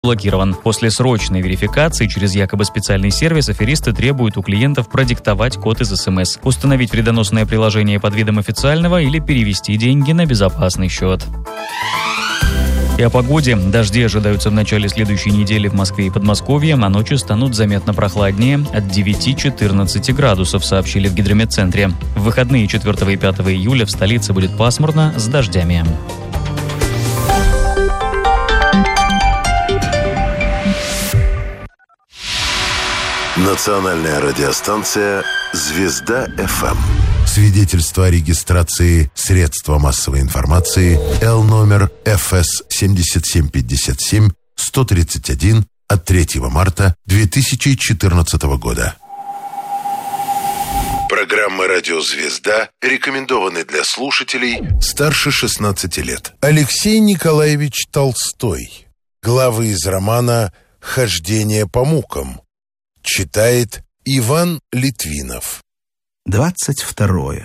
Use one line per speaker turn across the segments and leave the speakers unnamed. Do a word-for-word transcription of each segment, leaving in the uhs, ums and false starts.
блокирован. После срочной верификации через якобы специальный сервис аферисты требуют у клиентов продиктовать код из эс эм эс, установить вредоносное приложение под видом официального или перевести деньги на безопасный счет. И о погоде. Дожди ожидаются в начале следующей недели в Москве и Подмосковье, а ночью станут заметно прохладнее от девяти-четырнадцати градусов, сообщили в гидрометцентре. В выходные четвёртого и пятого июля в столице будет пасмурно с дождями.
Национальная радиостанция «Звезда эф эм».
Свидетельство о регистрации средства массовой информации Л номер эф эс семь семь пять семь сто тридцать один от третьего марта две тысячи четырнадцатого года.
Программа «Радио Звезда» рекомендованы для слушателей старше шестнадцати лет.
Алексей Николаевич Толстой. Главы из романа «Хождение по мукам». Читает Иван Литвинов.
Двадцать второе.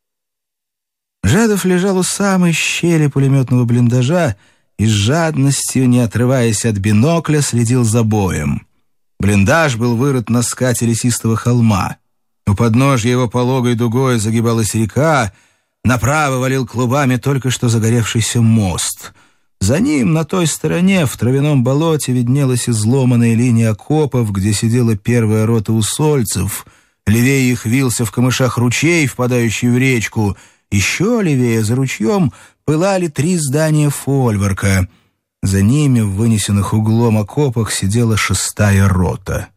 Жадов лежал у самой щели пулеметного блиндажа и с жадностью, не отрываясь от бинокля, следил за боем. Блиндаж был вырыт на скате лесистого холма. У подножья его пологой дугой загибалась река, направо валил клубами только что загоревшийся мост. За ним, на той стороне, в травяном болоте, виднелась изломанная линия окопов, где сидела первая рота усольцев. Левее их вился в камышах ручей, впадающий в речку. Еще левее, за ручьем, пылали три здания фольворка. За ними, в вынесенных углом окопах, сидела шестая рота.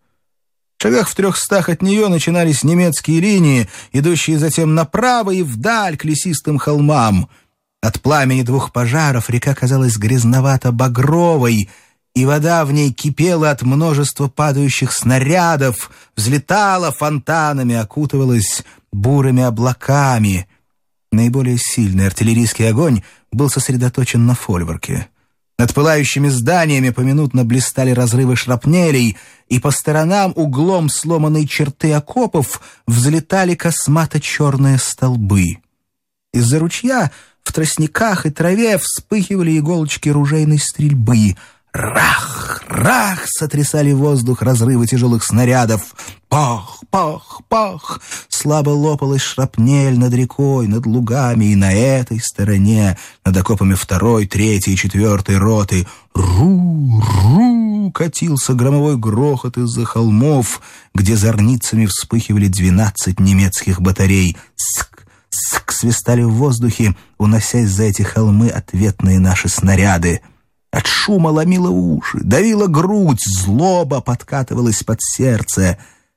В шагах в трехстах от нее начинались немецкие линии, идущие затем направо и вдаль к лесистым холмам. От пламени двух пожаров река казалась грязновато-багровой, и вода в ней кипела от множества падающих снарядов, взлетала фонтанами, окутывалась бурыми облаками. Наиболее сильный артиллерийский огонь был сосредоточен на фольворке. Над пылающими зданиями поминутно блистали разрывы шрапнелей, и по сторонам углом сломанной черты окопов взлетали космато-черные столбы. Из-за ручья в тростниках и траве вспыхивали иголочки ружейной стрельбы. Рах, рах, сотрясали воздух разрывы тяжелых снарядов. Пах, пах, пах. Слабо лопалась шрапнель над рекой, над лугами и на этой стороне, над окопами второй, третьей и четвертой роты. Ру, ру, катился громовой грохот из-за холмов, где зорницами вспыхивали двенадцать немецких батарей. Ск, ск, свистали в воздухе, уносясь за эти холмы ответные наши снаряды. От шума ломило уши, давила грудь, злоба подкатывалась под сердце.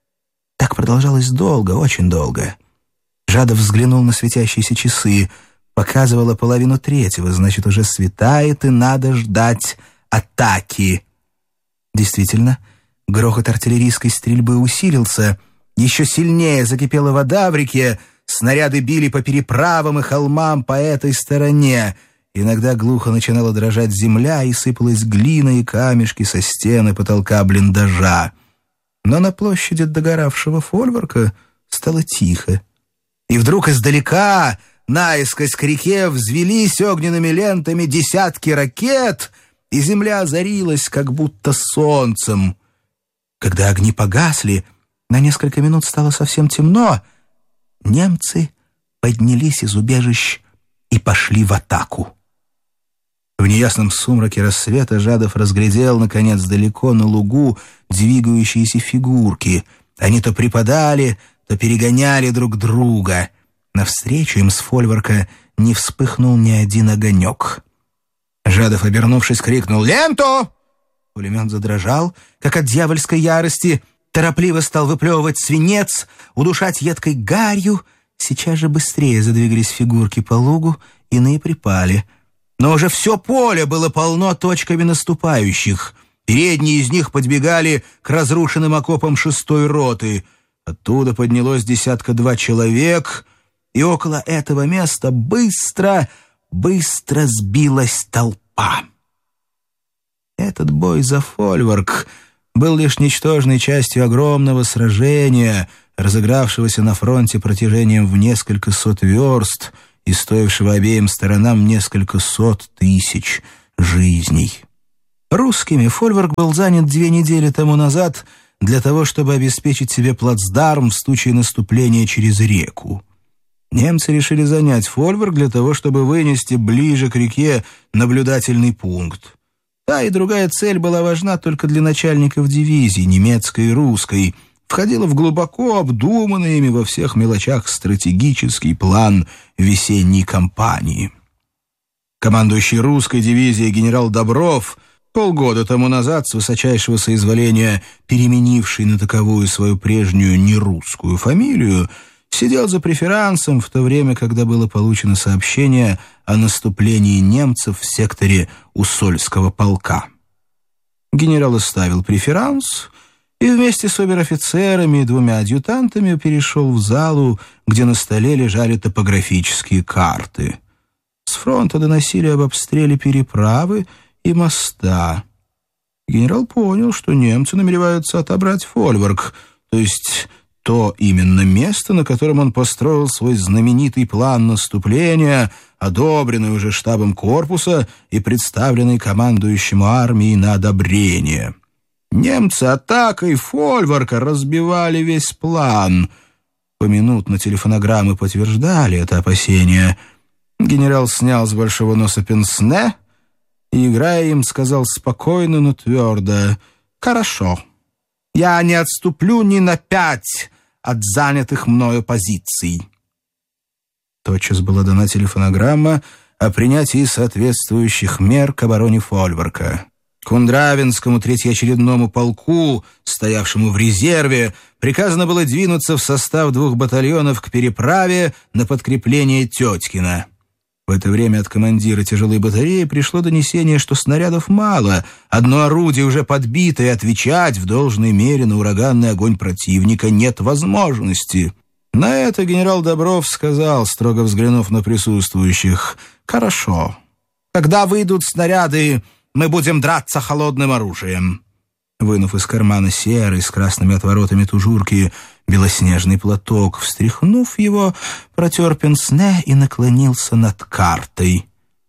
Так продолжалось долго, очень долго. Жадов взглянул на светящиеся часы. Показывало половину третьего, значит, уже светает, и надо ждать атаки. Действительно, грохот артиллерийской стрельбы усилился. Еще сильнее закипела вода в реке, снаряды били по переправам и холмам по этой стороне. Иногда глухо начинала дрожать земля, и сыпалась глина и камешки со стен и потолка блиндажа. Но на площади догоравшего фольворка стало тихо. И вдруг издалека, наискось к реке, взвелись огненными лентами десятки ракет, и земля озарилась как будто солнцем. Когда огни погасли, на несколько минут стало совсем темно. Немцы поднялись из убежищ и пошли в атаку. В неясном сумраке рассвета Жадов разглядел, наконец, далеко на лугу двигающиеся фигурки. Они то припадали, то перегоняли друг друга. Навстречу им с фольворка не вспыхнул ни один огонек. Жадов, обернувшись, крикнул «Ленту!». Пулемет задрожал, как от дьявольской ярости, торопливо стал выплевывать свинец, удушать едкой гарью. Сейчас же быстрее задвигались фигурки по лугу, иные припали. Но уже все поле было полно точками наступающих. Передние из них подбегали к разрушенным окопам шестой роты. Оттуда поднялось десятка-два человек, и около этого места быстро, быстро сбилась толпа. Этот бой за фольворк был лишь ничтожной частью огромного сражения, разыгравшегося на фронте протяжением в несколько сот верст и стоившего обеим сторонам несколько сот тысяч жизней. Русскими фольворк был занят две недели тому назад для того, чтобы обеспечить себе плацдарм в случае наступления через реку. Немцы решили занять фольворк для того, чтобы вынести ближе к реке наблюдательный пункт. Та и другая цель была важна только для начальников дивизий, немецкой и русской, входила в глубоко обдуманный ими во всех мелочах стратегический план весенней кампании. Командующий русской дивизией генерал Добров, полгода тому назад с высочайшего соизволения переменивший на таковую свою прежнюю нерусскую фамилию, сидел за преферансом в то время, когда было получено сообщение о наступлении немцев в секторе Усольского полка. Генерал оставил преферанс и вместе с обер-офицерами и двумя адъютантами перешел в залу, где на столе лежали топографические карты. С фронта доносили об обстреле переправы и моста. Генерал понял, что немцы намереваются отобрать фольворк, то есть то именно место, на котором он построил свой знаменитый план наступления, одобренный уже штабом корпуса и представленный командующему армией на одобрение. Немцы атакой фольворка разбивали весь план. Поминутно телефонограммы подтверждали это опасение. Генерал снял с большого носа пенсне и, играя им, сказал спокойно, но твердо: «Хорошо, я не отступлю ни на пять от занятых мною позиций». Тотчас была дана телефонограмма о принятии соответствующих мер к обороне фольворка. Кундравинскому третьеочередному полку, стоявшему в резерве, приказано было двинуться в состав двух батальонов к переправе на подкрепление Теткина. В это время от командира тяжелой батареи пришло донесение, что снарядов мало, одно орудие уже подбито, и отвечать в должной мере на ураганный огонь противника нет возможности. На это генерал Добров сказал, строго взглянув на присутствующих: «Хорошо. Когда выйдут снаряды, мы будем драться холодным оружием». Вынув из кармана серый с красными отворотами тужурки белоснежный платок, встряхнув его, протер пенсне и наклонился над картой.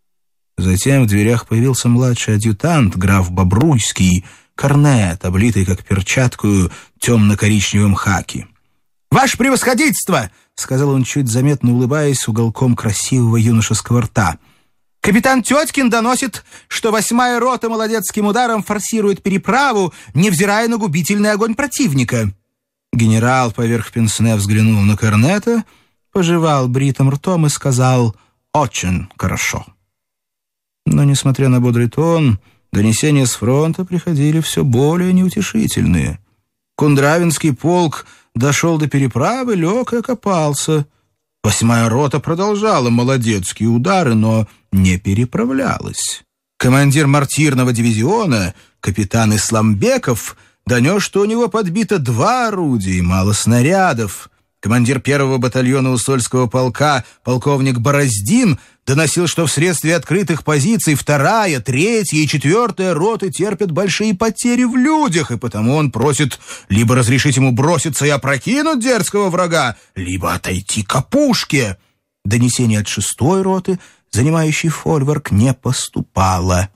Затем в дверях появился младший адъютант, граф Бобруйский, корнет, облитый как перчаткою темно-коричневым хаки. «Ваше превосходительство!» — сказал он, чуть заметно улыбаясь уголком красивого юношеского рта. «Капитан Теткин доносит, что восьмая рота молодецким ударом форсирует переправу, невзирая на губительный огонь противника». Генерал поверх пенсне взглянул на корнета, пожевал бритым ртом и сказал: «Очень хорошо». Но, несмотря на бодрый тон, донесения с фронта приходили все более неутешительные. Кундравинский полк дошел до переправы, лег и окопался. Восьмая рота продолжала молодецкие удары, но не переправлялась. Командир мортирного дивизиона, капитан Исламбеков, донес, что у него подбито два орудия и мало снарядов. Командир первого батальона Усольского полка, полковник Бороздин, доносил, что вследствие открытых позиций вторая, третья и четвертая роты терпят большие потери в людях, и потому он просит либо разрешить ему броситься и опрокинуть дерзкого врага, либо отойти к опушке. Донесение от шестой роты, занимающей фольворк, не поступало.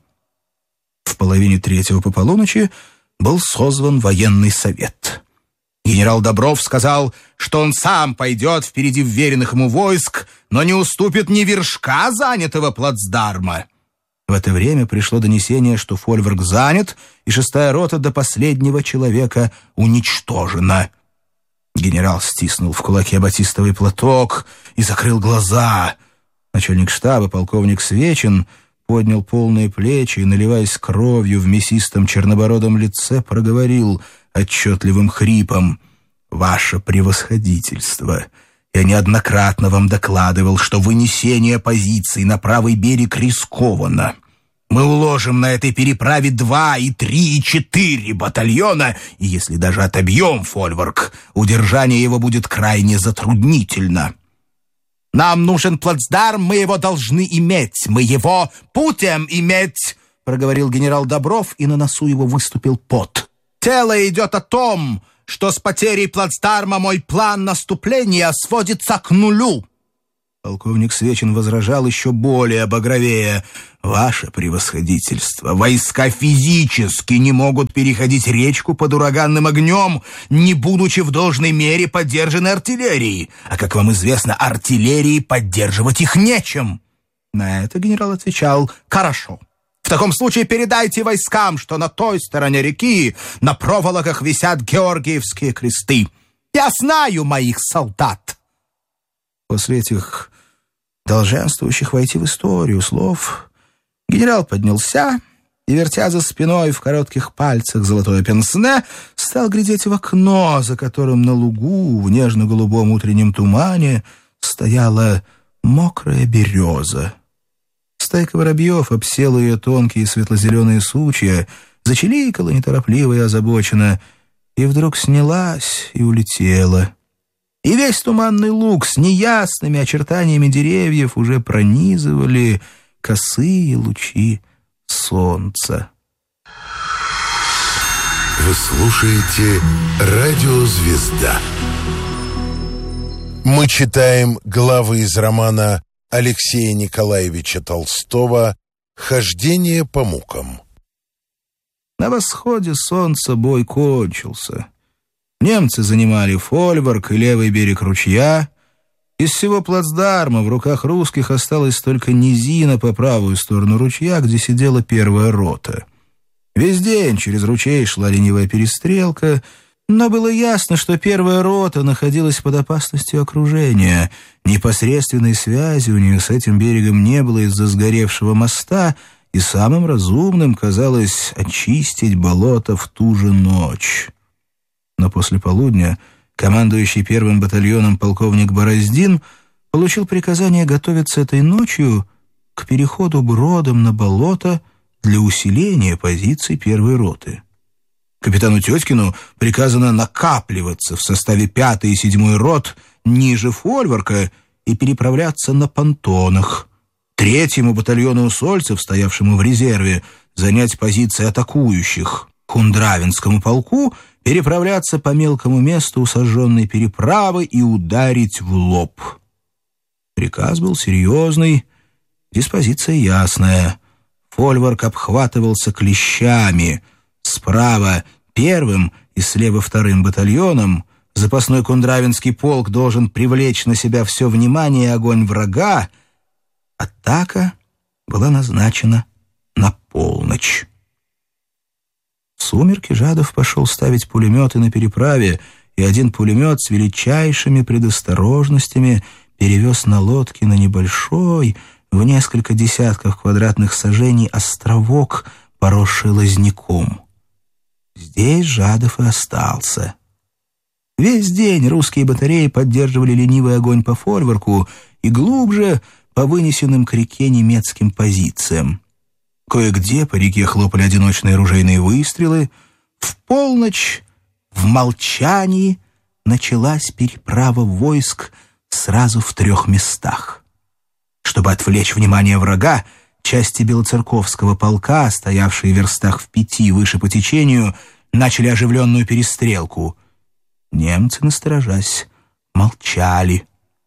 В половине третьего по полуночи был созван военный совет. Генерал Добров сказал, что он сам пойдет впереди вверенных ему войск, но не уступит ни вершка занятого плацдарма. В это время пришло донесение, что фольворк занят, и шестая рота до последнего человека уничтожена. Генерал стиснул в кулаке батистовый платок и закрыл глаза. Начальник штаба, полковник Свечин, поднял полные плечи и, наливаясь кровью в мясистом чернобородом лице, проговорил отчетливым хрипом: «Ваше превосходительство, я неоднократно вам докладывал, что вынесение позиций на правый берег рискованно. Мы уложим на этой переправе два, и три, и четыре батальона, и если даже отобьем фольворк, удержание его будет крайне затруднительно. Нам нужен плацдарм, мы его должны иметь, мы его будем иметь», — проговорил генерал Добров, и на носу его выступил пот. «Дело идет о том, что с потерей плацдарма мой план наступления сводится к нулю. Полковник Свечин возражал еще более багровее. «Ваше превосходительство, войска физически не могут переходить речку под ураганным огнем, не будучи в должной мере поддержаны артиллерией. А, как вам известно, артиллерии поддерживать их нечем». На это генерал отвечал: «Хорошо. В таком случае передайте войскам, что на той стороне реки на проволоках висят георгиевские кресты. Я знаю моих солдат». После этих долженствующих войти в историю слов генерал поднялся и, вертя за спиной в коротких пальцах золотое пенсне, стал глядеть в окно, за которым на лугу в нежно-голубом утреннем тумане стояла мокрая береза. Стайка воробьев обсела ее тонкие светло-зеленые сучья, зачиликала неторопливо и озабоченно, и вдруг снялась и улетела. И весь туманный луг с неясными очертаниями деревьев уже пронизывали косые лучи солнца.
Вы слушаете «Радио Звезда». Мы читаем главы из романа Алексея Николаевича Толстого «Хождение по мукам».
На восходе солнца бой кончился. Немцы занимали фольварк и левый берег ручья. Из всего плацдарма в руках русских осталась только низина по правую сторону ручья, где сидела первая рота. Весь день через ручей шла ленивая перестрелка, но было ясно, что первая рота находилась под опасностью окружения. Непосредственной связи у нее с этим берегом не было из-за сгоревшего моста, и самым разумным казалось очистить болото в ту же ночь. Но после полудня командующий первым батальоном полковник Бороздин получил приказание готовиться этой ночью к переходу бродом на болото для усиления позиций первой роты. Капитану Тетькину приказано накапливаться в составе пятой и седьмой рот ниже фольварка и переправляться на понтонах. Третьему батальону усольцев, стоявшему в резерве, занять позиции атакующих. Хундравинскому полку переправляться по мелкому месту у сожженной переправы и ударить в лоб. Приказ был серьезный, диспозиция ясная. Фольварк обхватывался клещами. Справа первым и слева вторым батальоном запасной Кундравинский полк должен привлечь на себя все внимание и огонь врага. Атака была назначена на полночь. В сумерки Жадов пошел ставить пулеметы на переправе, и один пулемет с величайшими предосторожностями перевез на лодке на небольшой, в несколько десятков квадратных сажений островок, поросший лозняком. Здесь Жадов и остался. Весь день русские батареи поддерживали ленивый огонь по фольварку и глубже по вынесенным к реке немецким позициям. Кое-где по реке хлопали одиночные ружейные выстрелы. В полночь, в молчании, началась переправа войск сразу в трех местах. Чтобы отвлечь внимание врага, части Белоцерковского полка, стоявшие в верстах в пяти выше по течению, начали оживленную перестрелку. Немцы, насторожась, молчали.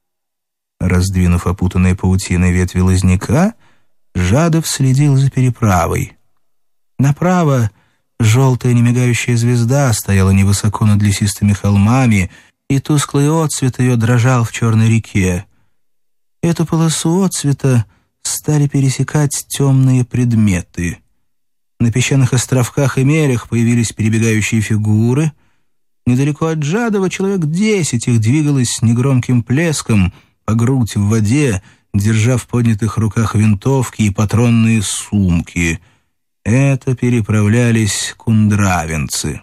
Раздвинув опутанные паутиной ветви лозняка, Жадов следил за переправой. Направо желтая немигающая звезда стояла невысоко над лесистыми холмами, и тусклый отцвет ее дрожал в черной реке. Эту полосу отцвета стали пересекать темные предметы. На песчаных островках и мелях появились перебегающие фигуры. Недалеко от Жадова человек десять их двигалось с негромким плеском по грудь в воде, держа в поднятых руках винтовки и патронные сумки. Это переправлялись кундравинцы.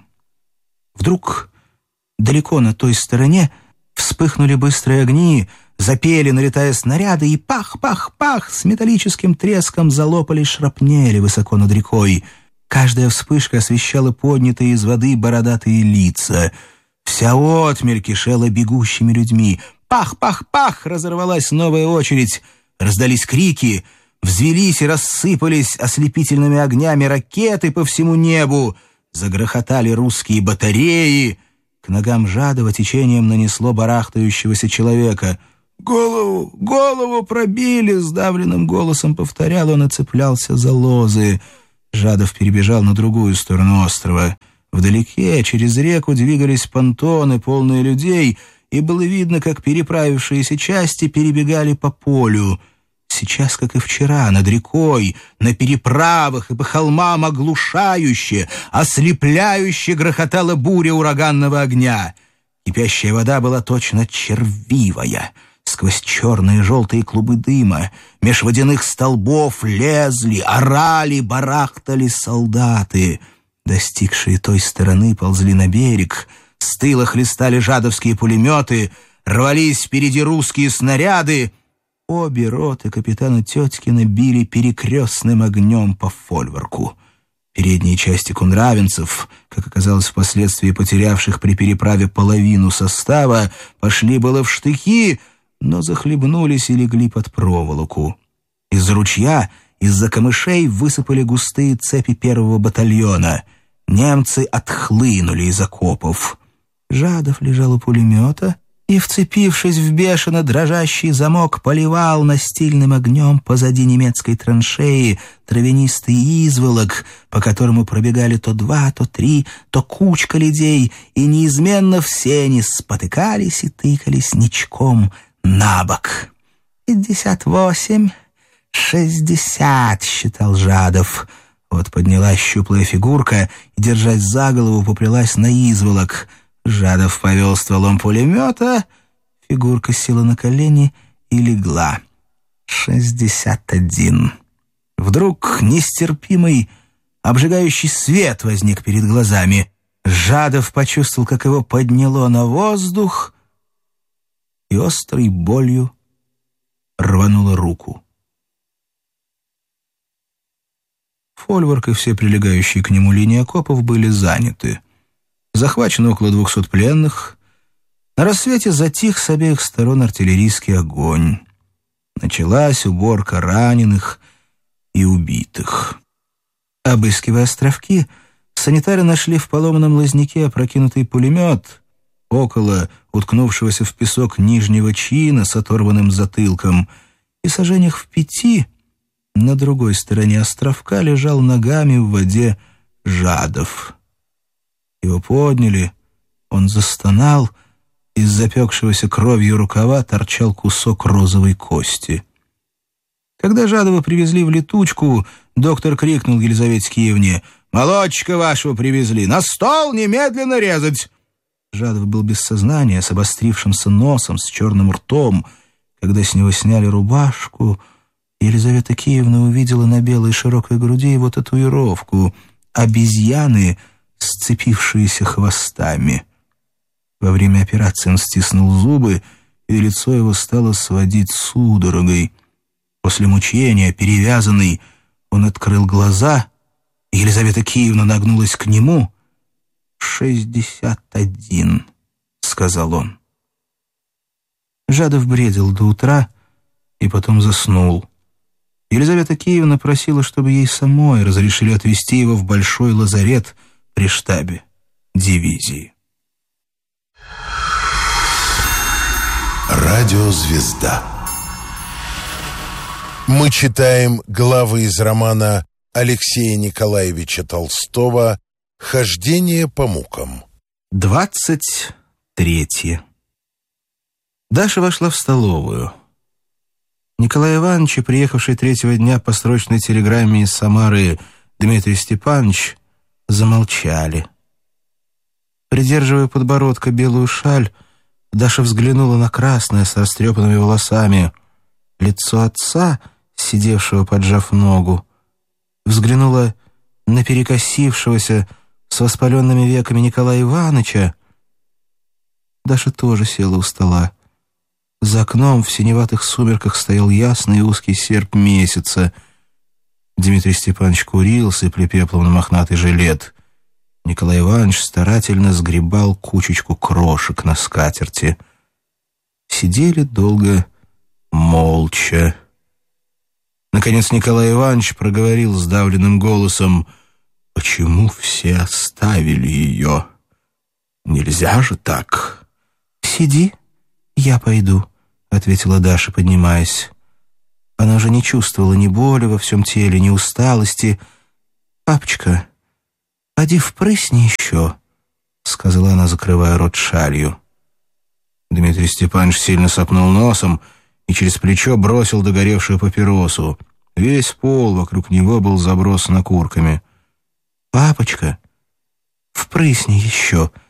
Вдруг далеко на той стороне вспыхнули быстрые огни, запели, налетая снаряды, и пах-пах-пах с металлическим треском залопали шрапнели высоко над рекой. Каждая вспышка освещала поднятые из воды бородатые лица. Вся отмель кишела бегущими людьми. Пах-пах-пах! Разорвалась новая очередь. Раздались крики. Взвелись и рассыпались ослепительными огнями ракеты по всему небу. Загрохотали русские батареи. К ногам Жадова течением нанесло барахтающегося человека. голову, голову пробили!» — сдавленным голосом повторял он и цеплялся за лозы. Жадов перебежал на другую сторону острова. Вдалеке, через реку, двигались понтоны, полные людей, и было видно, как переправившиеся части перебегали по полю. Сейчас, как и вчера, над рекой, на переправах и по холмам оглушающе, ослепляюще грохотала буря ураганного огня. Кипящая вода была точно червивая. Сквозь черные и желтые клубы дыма, меж водяных столбов лезли, орали, барахтали солдаты. Достигшие той стороны ползли на берег, с тыла хлестали жадовские пулеметы, рвались впереди русские снаряды. Обе роты капитана Теткина били перекрестным огнем по фольворку. Передние части кунравенцев, как оказалось впоследствии потерявших при переправе половину состава, пошли было в штыки, но захлебнулись и легли под проволоку. Из ручья, из-за камышей высыпали густые цепи первого батальона. Немцы отхлынули из окопов. Жадов лежал у пулемета и, вцепившись в бешено дрожащий замок, поливал настильным огнем позади немецкой траншеи травянистый изволок, по которому пробегали то два, то три, то кучка людей, и неизменно все они спотыкались и тыкались ничком на бок. «Пятьдесят восемь, шестьдесят», — считал Жадов. Вот поднялась щуплая фигурка и, держась за голову, поплелась на изволок. Жадов повел стволом пулемета, фигурка села на колени и легла. «Шестьдесят один». Вдруг нестерпимый, обжигающий свет возник перед глазами. Жадов почувствовал, как его подняло на воздух, и острой болью рванула руку. Фольворк и все прилегающие к нему линии окопов были заняты. Захвачено около двухсот пленных. На рассвете затих с обеих сторон артиллерийский огонь. Началась уборка раненых и убитых. Обыскивая островки, санитары нашли в поломанном лозняке опрокинутый пулемет, около уткнувшегося в песок нижнего чина с оторванным затылком, и сажениях в пяти на другой стороне островка лежал ногами в воде Жадов. Его подняли, он застонал, из запекшегося кровью рукава торчал кусок розовой кости. Когда Жадова привезли в летучку, доктор крикнул Елизавете Киевне: «Молодчика вашего привезли! На стол немедленно резать!» Жадов был без сознания, с обострившимся носом, с черным ртом. Когда с него сняли рубашку, Елизавета Киевна увидела на белой широкой груди его татуировку — обезьяны, сцепившиеся хвостами. Во время операции он стиснул зубы, и лицо его стало сводить судорогой. После мучения, перевязанный, он открыл глаза, и Елизавета Киевна нагнулась к нему. «Шестьдесят один», — сказал он. Жадов бредил до утра и потом заснул. Елизавета Киевна просила, чтобы ей самой разрешили отвезти его в большой лазарет при штабе дивизии.
Радиозвезда. Мы читаем главы из романа Алексея Николаевича Толстого «Хождение по мукам».
Двадцать третье. Даша вошла в столовую. Николай Иванович, приехавший третьего дня по срочной телеграмме из Самары Дмитрий Степанович, замолчали. Придерживая подбородка белую шаль, Даша взглянула на красное с растрепанными волосами лицо отца, сидевшего поджав ногу, взглянула на перекосившегося с воспаленными веками Николая Ивановича. Даша тоже села у стола. За окном в синеватых сумерках стоял ясный и узкий серп месяца. Дмитрий Степанович курил, сыпля пеплом на мохнатый жилет. Николай Иванович старательно сгребал кучечку крошек на скатерти. Сидели долго молча. Наконец Николай Иванович проговорил сдавленным голосом: «Почему все оставили ее? Нельзя же так!» «Сиди, я пойду», — — ответила Даша, поднимаясь. Она уже не чувствовала ни боли во всем теле, ни усталости. «Папочка, поди впрысни еще», — сказала она, закрывая рот шалью. Дмитрий Степанович сильно сопнул носом и через плечо бросил догоревшую папиросу. Весь пол вокруг него был забросан окурками. «Папочка, впрысни еще»,